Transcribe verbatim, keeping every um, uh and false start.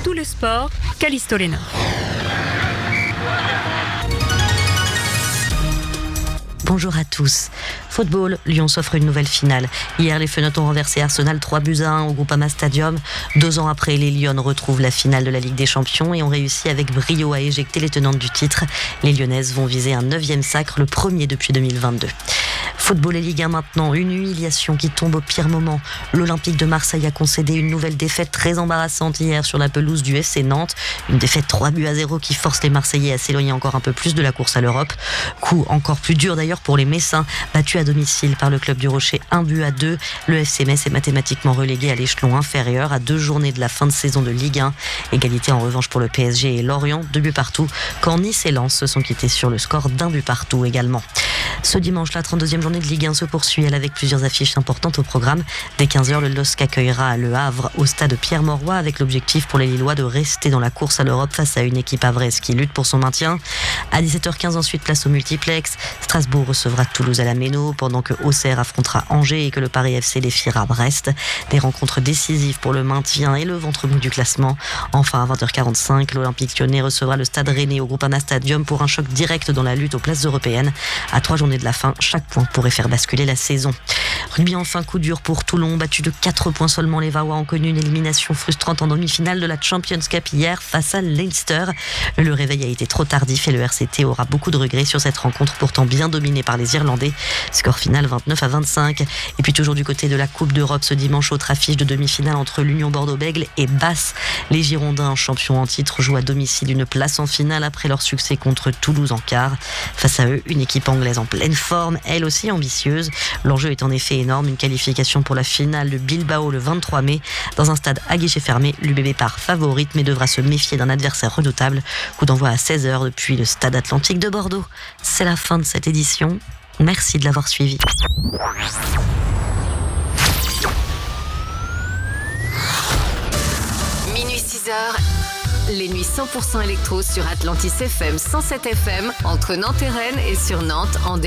tout le sport, Callisto Léna. Bonjour à tous. Football, Lyon s'offre une nouvelle finale. Hier, les Fenotes ont renversé Arsenal trois buts à un au Groupama Stadium. Deux ans après, les Lyonnes retrouvent la finale de la Ligue des Champions et ont réussi avec brio à éjecter les tenantes du titre. Les Lyonnaises vont viser un neuvième sacre, le premier depuis deux mille vingt-deux. Football et Ligue un maintenant, une humiliation qui tombe au pire moment. L'Olympique de Marseille a concédé une nouvelle défaite très embarrassante hier sur la pelouse du F C Nantes. Une défaite trois buts à zéro qui force les Marseillais à s'éloigner encore un peu plus de la course à l'Europe. Coup encore plus dur d'ailleurs pour les Messins, battus à domicile par le club du Rocher un but à deux. Le F C Metz est mathématiquement relégué à l'échelon inférieur à deux journées de la fin de saison de Ligue un. Égalité en revanche pour le P S G et Lorient, deux buts partout, quand Nice et Lens se sont quittés sur le score d'un but partout également. Ce dimanche, la trente-deuxième journée de Ligue un se poursuit, elle avec plusieurs affiches importantes au programme. Dès quinze heures, le L O S C accueillera Le Havre au stade Pierre-Mauroy avec l'objectif pour les Lillois de rester dans la course à l'Europe face à une équipe havraise qui lutte pour son maintien. À dix-sept heures quinze ensuite, place au multiplex. Strasbourg recevra Toulouse à la Méno pendant que Auxerre affrontera Angers et que le Paris F C défiera Brest. Des rencontres décisives pour le maintien et le ventre mou du classement. Enfin, à vingt heures quarante-cinq, l'Olympique Lyonnais recevra le Stade Rennais au Groupama Stadium pour un choc direct dans la lutte aux places européennes. À trois journées de la fin, chaque point pourrait faire basculer la saison. Rugby enfin, coup dur pour Toulon, battu de quatre points seulement. Les Varois ont connu une élimination frustrante en demi-finale de la Champions Cup hier face à Leinster. Le réveil a été trop tardif et le R C T aura beaucoup de regrets sur cette rencontre pourtant bien dominée par les Irlandais. Score final vingt-neuf à vingt-cinq. Et puis toujours du côté de la Coupe d'Europe ce dimanche, autre affiche de demi-finale entre l'Union Bordeaux-Bègles et Basse. Les Girondins, champions en titre, jouent à domicile une place en finale après leur succès contre Toulouse en quart. Face à eux, une équipe anglaise en pleine forme, elle aussi ambitieuse. L'enjeu est en effet énorme, une qualification pour la finale de Bilbao le vingt-trois mai. Dans un stade à guichet fermé, l'U B B part favorite mais devra se méfier d'un adversaire redoutable. Coup d'envoi à seize heures depuis le stade Atlantique de Bordeaux. C'est la fin de cette édition. Merci de l'avoir suivi. Minuit six heures, les nuits cent pour cent électro sur Atlantis F M cent sept F M entre Nantes et Rennes et sur Nantes en